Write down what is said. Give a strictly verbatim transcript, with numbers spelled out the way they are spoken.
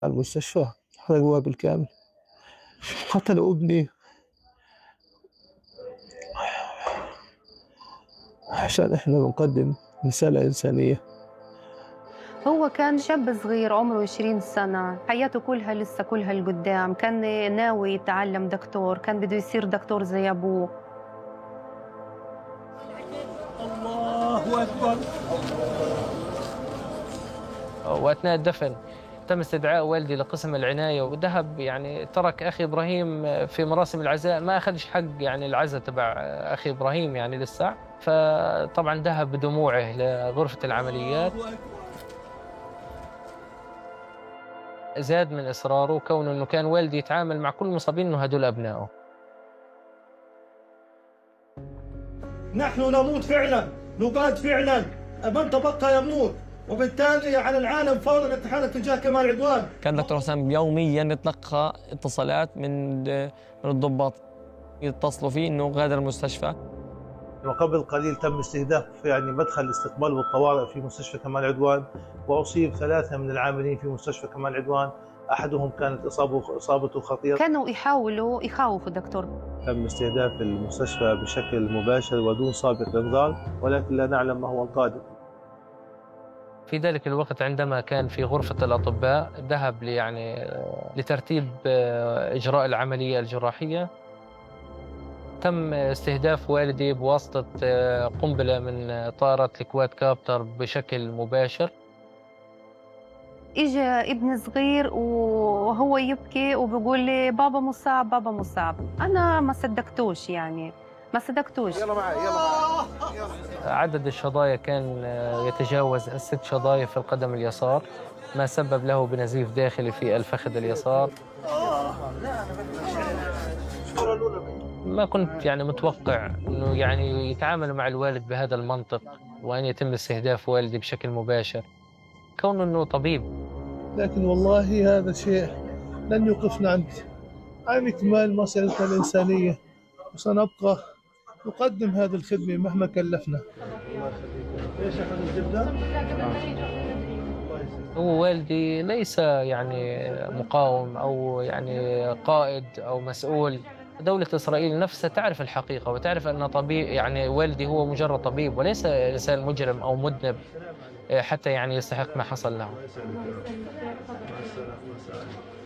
المستشفى حرقوها بالكامل، قتلوا ابني عشان إحنا بنقدم رسالة إنسانية. هو كان شاب صغير عمره عشرين سنة، حياته كلها لسه كلها لقدام، كان ناوي يتعلم دكتور، كان بده يصير دكتور زي أبوه. الله أكبر. وأثناء الدفن تم استدعاء والدي لقسم العناية وذهب، يعني ترك أخي إبراهيم في مراسم العزاء، ما أخذش حق يعني العزاء تبع أخي إبراهيم يعني لسه، فطبعا ذهب بدموعه لغرفة العمليات. زاد من إصراره كونه أنه كان والدي يتعامل مع كل المصابين أنه هدول أبنائه. نحن نموت فعلا، نقاد فعلا، من تبقى يموت، وبالتالي على العالم فورا نتحرك تجاه كمال عدوان. كان دكتور حسام يوميا يتلقى اتصالات من من الضباط يتصلوا فيه انه غادر المستشفى. وقبل قليل تم استهداف يعني مدخل الاستقبال والطوارئ في مستشفى كمال عدوان، واصيب ثلاثه من العاملين في مستشفى كمال عدوان، احدهم كانت اصابه اصابته خطيره. كانوا يحاولوا يخوفوا الدكتور. تم استهداف المستشفى بشكل مباشر ودون سابق انذار، ولكن لا نعلم ما هو القادم. في ذلك الوقت عندما كان في غرفة الأطباء ذهب لي يعني لترتيب إجراء العملية الجراحية. تم استهداف والدي بواسطة قنبلة من طائرة الكواد كابتر بشكل مباشر. إجا ابن صغير وهو يبكي وبيقول لي بابا مصاب بابا مصاب، أنا ما صدقتوش يعني ما صدقتوش. يلا معي يلا معي. عدد الشظايا كان يتجاوز الست شظايا في القدم اليسار، ما سبب له بنزيف داخلي في الفخذ اليسار. ما كنت يعني متوقع انه يعني يتعامل مع الوالد بهذا المنطق وان يتم استهداف والدي بشكل مباشر كونه انه طبيب. لكن والله هذا شيء لن يوقفنا عن عن إكمال مسيرتنا الإنسانية، وسنبقى نقدم هذه الخدمة مهما كلفنا. هو والدي ليس يعني مقاوم أو يعني قائد أو مسؤول. دولة إسرائيل نفسها تعرف الحقيقة وتعرف أن طبيب يعني والدي هو مجرد طبيب وليس إنسان مجرم أو مذنب حتى يعني يستحق ما حصل له.